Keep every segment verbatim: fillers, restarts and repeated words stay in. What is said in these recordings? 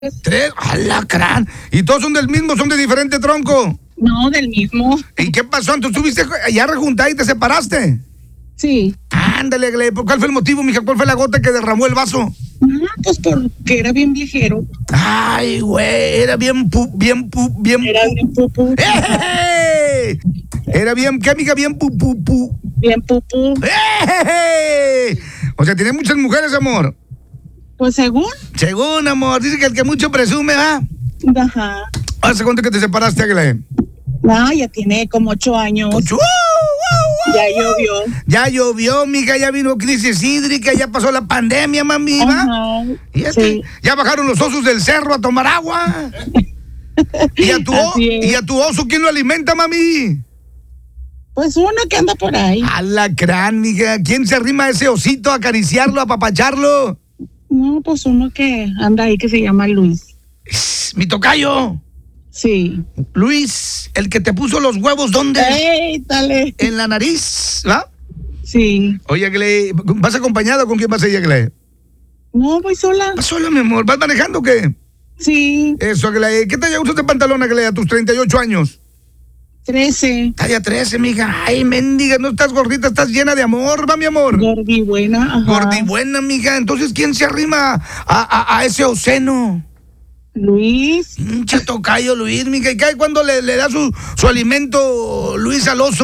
Tres, alacrán. ¿Y todos son del mismo, son de diferente tronco? No, del mismo. ¿Y qué pasó? Entonces tuviste ya rejuntada y te separaste. Sí. Ándale, Gle, ¿cuál fue el motivo, mija? ¿Cuál fue la gota que derramó el vaso? Ah, pues porque era bien viejero. Ay, güey, era bien pu, bien pu, bien Era pu. bien pupú. ¡Eh! Era bien, ¿qué, amiga? Bien pu, pu, pu. Bien pupú. ¡Eh! O sea, tenía muchas mujeres, amor. Pues según. Según, amor, dice que el que mucho presume, ¿ah? Ajá. ¿Hace cuánto que te separaste, Gle? No, ya tiene como ocho años. Ocho. ¡Uh, uh, uh! Ya llovió. Ya llovió, mija, ya vino crisis hídrica, ya pasó la pandemia, mami, ¿va? Ajá. Y este, Sí. ya bajaron los osos del cerro a tomar agua. ¿Y a, tu, o- Así es. ¿Y a tu oso quién lo alimenta, mami? Pues uno que anda por ahí. Alacrán, mija. ¿Quién se arrima a ese osito a acariciarlo, a apapacharlo? No, pues uno que anda ahí que se llama Luis. Mi tocayo. Sí. Luis, el que te puso los huevos, ¿dónde? ¡Ey, dale! En la nariz, ¿va? Sí. Oye, Gle, ¿vas acompañado? ¿Con quién vas a ir, Gle? No, voy sola. ¿Vas sola, mi amor? ¿Vas manejando o qué? Sí. Eso, Gle. ¿Qué talla usas de pantalón, Gle, a tus treinta y ocho años? Trece. Talla trece, mija. Ay, mendiga, no estás gordita, estás llena de amor, va, mi amor. Gordi buena. Ajá. Gordibuena, mija. Entonces, ¿quién se arrima a, a, a ese oceno? Luis. Pinche tocayo, Luis, mija. ¿Y qué hay cuando le, le da su, su alimento Luis al oso?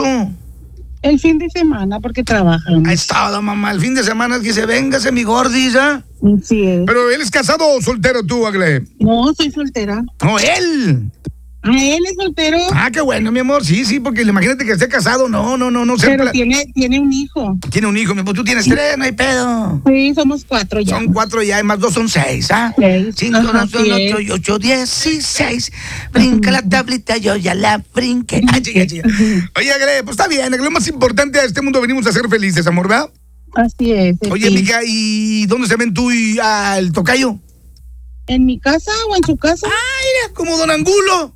El fin de semana porque trabajan. Ha estado, mamá. El fin de semana es que se véngase mi gordis, ¿ah? Sí es. Pero él es casado o soltero tú, Agle. No, soy soltera. No, él. Ah, él es soltero, Ah, qué bueno, mi amor. Sí, sí, porque imagínate que esté casado. No, no, no, no. Se pero pla- tiene, tiene un hijo. Tiene un hijo, mi amor. Tú tienes tres, no hay pedo. Sí, somos cuatro ya. Son cuatro ya, y más dos son seis, ¿ah? Seis. Cinco, Ajá, dos, son sí ocho es. y ocho, dieciséis. Brinca la tablita, yo ya la brinqué. Ay, chica, chica. Oye, Agle, pues está bien, Agle, lo más importante a este mundo venimos a ser felices, amor, ¿verdad? Así es. Oye, sí. amiga, ¿y dónde se ven tú y ah, el tocayo? ¿En mi casa o en su casa? Mira, como Don Angulo.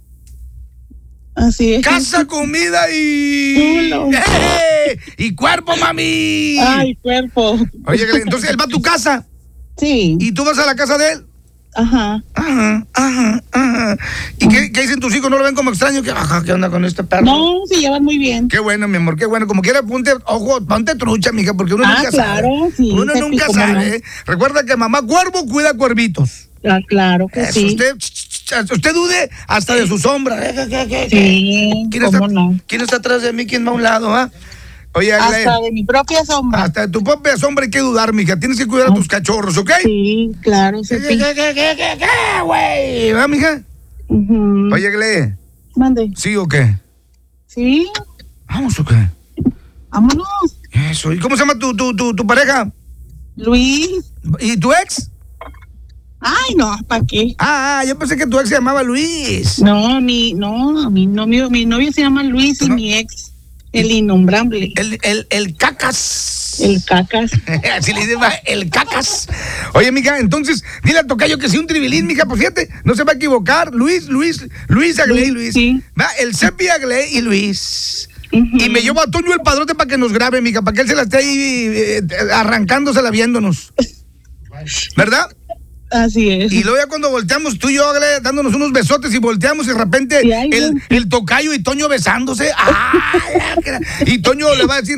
Así es. Casa, comida y... Culo. ¡Eh! Y cuerpo, mami. Ay, cuerpo. Oye, Agle, entonces él va a tu casa Sí. y tú vas a la casa de él. Ajá. Ajá, ajá, ajá. ¿Y qué, qué dicen tus hijos? ¿No lo ven como extraño? ¿Qué, ajá, ¿qué onda con este perro? No, se llevan muy bien. Qué bueno, mi amor, qué bueno. Como quiera, ponte, ojo, ponte trucha, mija, porque uno Ah, nunca claro, sabe. sí, Uno Pepi, nunca cómo sabe. no. ¿eh? Recuerda que mamá cuervo cuida cuervitos. Ah, claro que Eso, sí. usted, usted dude hasta de su sombra. ¿eh? ¿Qué, qué, qué, qué? Sí, ¿Quién está, cómo no. ¿Quién está atrás de mí? ¿Quién va a un lado? Ah? Oye, Agle, Hasta de mi propia sombra. hasta de tu propia sombra hay que dudar, mija. Tienes que cuidar a tus cachorros, ¿ok? Sí, claro, ¿Qué, Cepi. qué, qué, qué, qué, qué, güey? ¿Va, mija? Ujú. Oye, Agle, Mande. ¿sí o qué? Sí, ¿Vamos o qué? vámonos. Eso. ¿Y cómo se llama tu, tu, tu, tu pareja? Luis. ¿Y tu ex? Ay, no, ¿para qué? Ah, ah, yo pensé que tu ex se llamaba Luis. No, mi, no, mi novio, mi novio se llama Luis y ¿Cómo? mi ex, el innombrable, El, el, el cacas. el cacas. Así le dicen, va, el cacas. Oye, mija, entonces, dile a tocayo que sí un tribilín, mija, pues fíjate, no se va a equivocar. Luis, Luis, Luis Agle y Luis. Sí. Va, el Cepi Agle y Luis. Ujú. Y me llevo a Toño el padrote para que nos grabe, mija, para que él se la esté ahí eh, arrancándosela viéndonos. ¿Verdad? Así es. Y luego ya cuando volteamos tú y yo, Agle, dándonos unos besotes y volteamos y de repente Y ahí, el, güey. el tocayo y Toño besándose. ¡Ah! la cra- Y Toño le va a decir...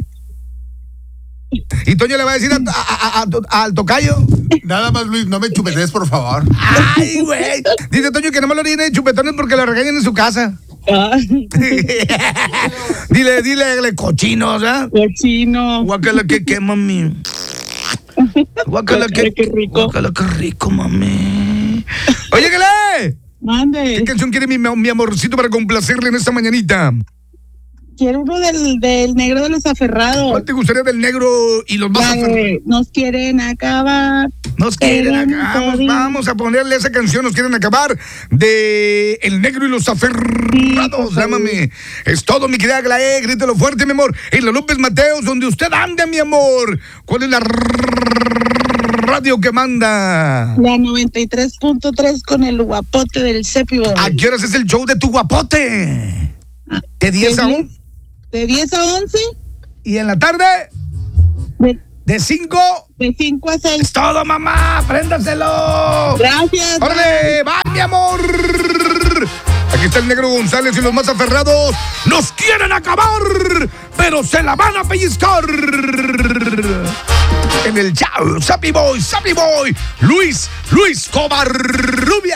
Y Toño le va a decir a- a- a- a- al tocayo. Nada más, Luis, no me chupetes, por favor. ¡Ay, güey! Dice Toño que no me lo orine de chupetones porque lo regañan en su casa. Ay, dile, dile, Agle, cochinos, ¿ah? cochino. Guácala que qué, mami. Guácala que... Guácala, qué rico. Guácala que rico, mami. Oye, Agle, ¿qué Mande. canción quiere mi, mi amorcito para complacerle en esta mañanita? Quiero uno del, del negro de los aferrados. ¿Cuál te gustaría del negro y los más La aferrados? de Nos quieren acabar. Nos quieren Quieren acabar. Vamos, morir. vamos a ponerle esa canción. Nos quieren acabar de El Negro y los Aferrados. Sí, Llámame. Es todo, mi querida Aglaé. Grítelo fuerte, mi amor. En la López Mateos, donde usted anda, mi amor. ¿Cuál es la radio que manda? La noventa y tres punto tres con el guapote del Cepi. ¿A qué horas es el show de tu guapote? ¿De diez a once? De diez a once. ¿Y en la tarde? De, De cinco. De cinco a seis. Es todo, mamá. Préndaselo. Gracias. ¡Órale! ¡Va, mi amor! Aquí está el negro González y los más aferrados. ¡Nos quieren acabar! ¡Pero se la van a pellizcar! En el chao, Sappy Boy, Sappy Boy, Luis, Luis Covarrubia.